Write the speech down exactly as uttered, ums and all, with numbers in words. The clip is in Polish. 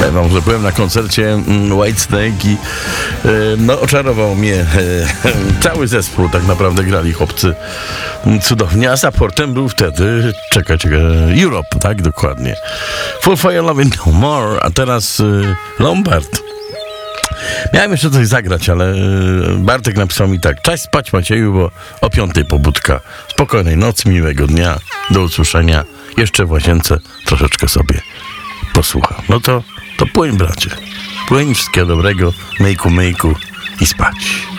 Ja wam, że byłem na koncercie Whitesnake i no, oczarował mnie cały zespół, tak naprawdę grali chłopcy cudownie, a supportem był wtedy, czekaj, czekaj, Europe, tak, dokładnie. Full Fire Loving No More, a teraz Lombard. Miałem jeszcze coś zagrać, ale Bartek napisał mi tak: cześć spać, Macieju, bo o piątej pobudka. Spokojnej nocy, miłego dnia, do usłyszenia. Jeszcze w łazience troszeczkę sobie posłucham. No to, to płyń, bracie. Płyń, wszystkiego dobrego, myjku, myjku i spać.